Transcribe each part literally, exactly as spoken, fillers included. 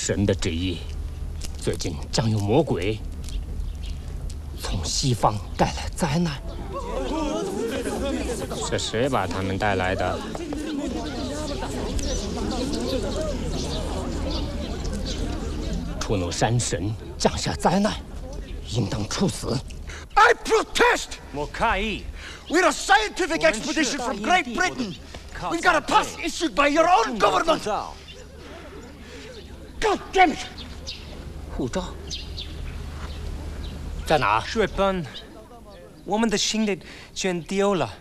神的旨意，最近将有魔鬼从西方带来灾难。是谁把他们带来的？触怒山神，降下灾难，应当处死。 I protest! 我抗议。 We're a scientific expedition from Great Britain. We've got a pass issued by your own government. God damn it! 护照在哪？ 水奔，我们的行李全丢了。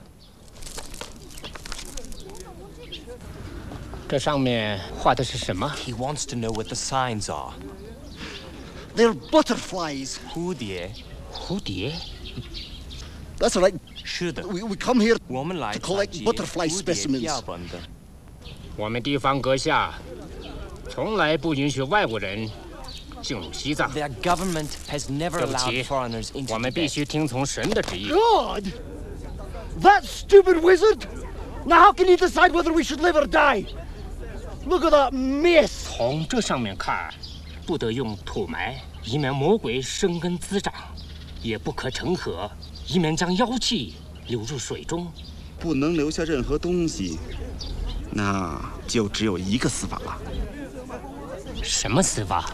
这上面画的是什么 He wants to know what the signs are. They're butterflies. 蝴蝶。 蝴蝶。 That's right. 是的。 We, we come here 我们来 to collect butterfly specimens. 我们地方阁下从来不允许外国人进入西藏。 Their government has never 对不 allowed 起， foreigners into 我们必 Tibet. 须听从神的旨意。 God! That stupid wizard! Now how can he decide whether we should live or die? Look at that mess! 从这上面看，不得用土埋，以免魔鬼生根滋长；也不可成河，以免将妖气流入水中。 不能留下任何东西，那就只有一个死法了。 什么死法？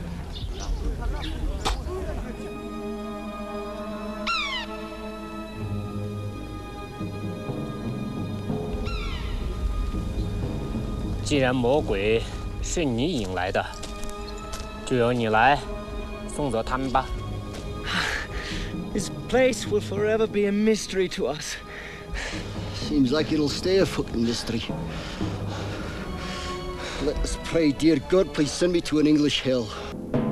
既然魔鬼是你引来的，就由你来送走他们吧。 This place will forever be a mystery to us. Seems like it'll stay a fucking mystery. Let us pray, dear God, please send me to an English hell.